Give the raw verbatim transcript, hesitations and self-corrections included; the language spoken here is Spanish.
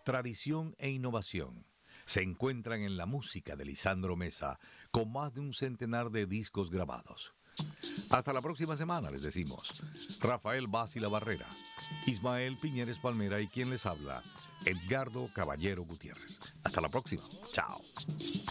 tradición e innovación se encuentran en la música de Lisandro Mesa, con más de un centenar de discos grabados. Hasta la próxima semana, les decimos. Rafael Básila Barrera, Ismael Piñeres Palmera y quien les habla, Edgardo Caballero Gutiérrez. Hasta la próxima. Chao.